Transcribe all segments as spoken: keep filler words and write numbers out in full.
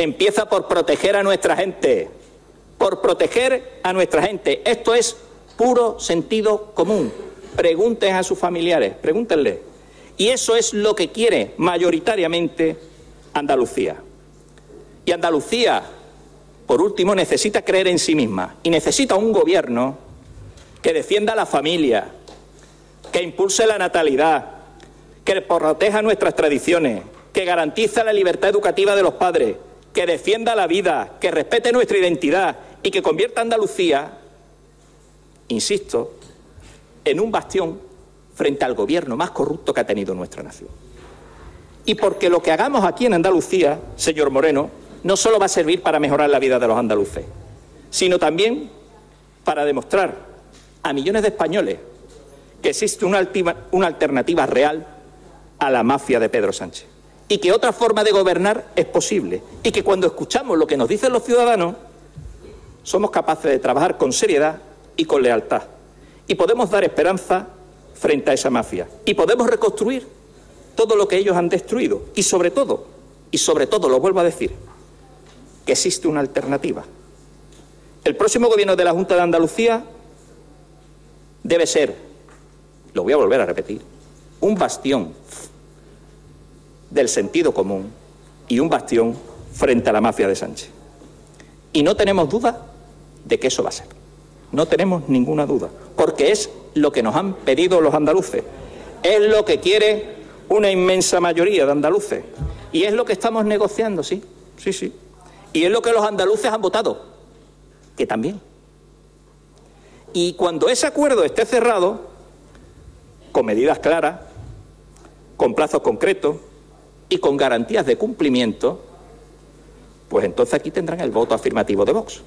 empieza por proteger a nuestra gente, por proteger a nuestra gente. Esto es puro sentido común. Pregunten a sus familiares, pregúntenle. Y eso es lo que quiere mayoritariamente Andalucía. Y Andalucía, por último, necesita creer en sí misma y necesita un gobierno que defienda a la familia, que impulse la natalidad, que proteja nuestras tradiciones, que garantice la libertad educativa de los padres, que defienda la vida, que respete nuestra identidad y que convierta a Andalucía, insisto, en un bastión frente al gobierno más corrupto que ha tenido nuestra nación. Y porque lo que hagamos aquí en Andalucía, señor Moreno, no solo va a servir para mejorar la vida de los andaluces, sino también para demostrar a millones de españoles que existe una, altiva, una alternativa real a la mafia de Pedro Sánchez y que otra forma de gobernar es posible y que cuando escuchamos lo que nos dicen los ciudadanos somos capaces de trabajar con seriedad y con lealtad y podemos dar esperanza frente a esa mafia y podemos reconstruir todo lo que ellos han destruido y sobre todo, y sobre todo lo vuelvo a decir, que existe una alternativa. El próximo gobierno de la Junta de Andalucía debe ser, lo voy a volver a repetir, un bastión del sentido común y un bastión frente a la mafia de Sánchez. Y no tenemos duda de que eso va a ser. No tenemos ninguna duda, porque es lo que nos han pedido los andaluces, es lo que quiere una inmensa mayoría de andaluces y es lo que estamos negociando, sí, sí, sí. Y es lo que los andaluces han votado, que también. Y cuando ese acuerdo esté cerrado, con medidas claras, con plazos concretos y con garantías de cumplimiento, pues entonces aquí tendrán el voto afirmativo de Vox.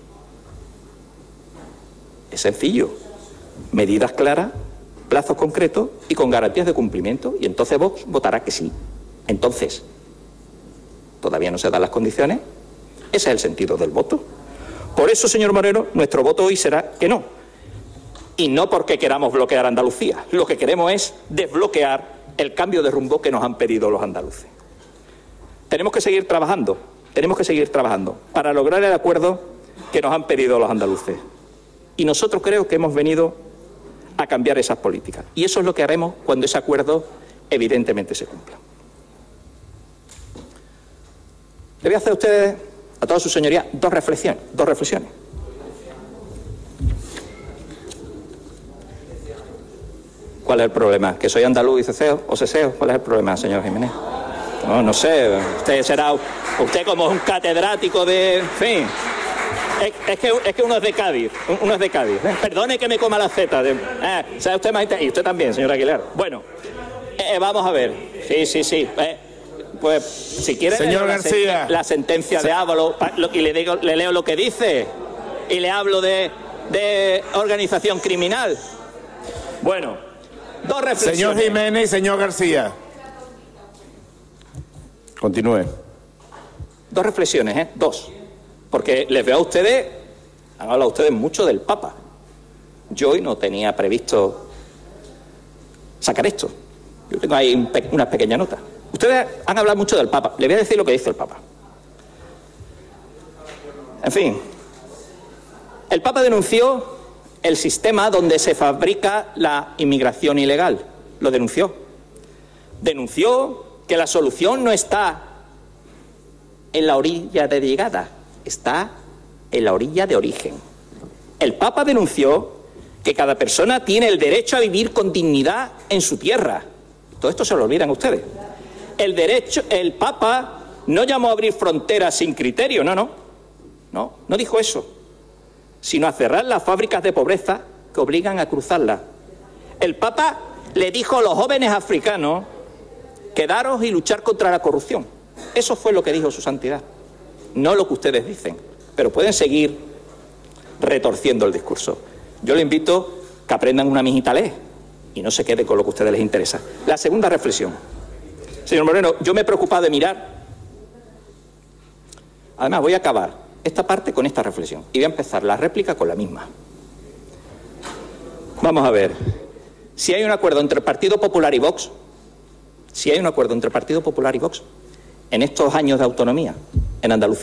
Es sencillo. Medidas claras, plazos concretos y con garantías de cumplimiento. Y entonces Vox votará que sí. Entonces, todavía no se dan las condiciones. Ese es el sentido del voto. Por eso, señor Moreno, nuestro voto hoy será que no. Y no porque queramos bloquear Andalucía. Lo que queremos es desbloquear el cambio de rumbo que nos han pedido los andaluces. Tenemos que seguir trabajando, tenemos que seguir trabajando para lograr el acuerdo que nos han pedido los andaluces. Y nosotros creo que hemos venido a cambiar esas políticas. Y eso es lo que haremos cuando ese acuerdo evidentemente se cumpla. Le voy a hacer a ustedes, a toda su señoría, dos reflexiones. Dos reflexiones. ¿Cuál es el problema? ¿Que soy andaluz y ceseo o ceseo? ¿Cuál es el problema, señor Jiménez? No, no sé. Usted será, usted como un catedrático de... En fin. Es, es, que, es que uno es de Cádiz. Uno es de Cádiz. ¿eh? Perdone que me coma la zeta. De, eh, ¿sabe usted más? Y usted también, señor Aguilar. Bueno, eh, vamos a ver. Sí, sí, sí. Eh, pues, si quiere... Señor la, García. La sentencia de Ábalos y le, digo, le leo lo que dice y le hablo de, de organización criminal. Bueno, dos reflexiones. Señor Jiménez y señor García. Continúe. Dos reflexiones, ¿eh? Dos. Porque les veo a ustedes, han hablado ustedes mucho del Papa. Yo hoy no tenía previsto sacar esto. Yo tengo ahí un pe una pequeña nota. Ustedes han hablado mucho del Papa. Les voy a decir lo que dice el Papa. En fin, el Papa denunció el sistema donde se fabrica la inmigración ilegal. Lo denunció. Denunció que la solución no está en la orilla de llegada, está en la orilla de origen. El Papa denunció que cada persona tiene el derecho a vivir con dignidad en su tierra. Todo esto se lo olvidan ustedes. El derecho, el Papa no llamó a abrir fronteras sin criterio, no, no, no, no dijo eso, sino a cerrar las fábricas de pobreza que obligan a cruzarlas. El Papa le dijo a los jóvenes africanos: quedaros y luchar contra la corrupción. Eso fue lo que dijo su santidad, no lo que ustedes dicen, pero pueden seguir retorciendo el discurso. Yo le invito a que aprendan una mijita a leer y no se quede con lo que a ustedes les interesa. La segunda reflexión. Señor Moreno, yo me he preocupado de mirar. Además, voy a acabar esta parte con esta reflexión y voy a empezar la réplica con la misma. Vamos a ver. Si hay un acuerdo entre el Partido Popular y Vox, si hay un acuerdo entre el Partido Popular y Vox, en estos años de autonomía en Andalucía,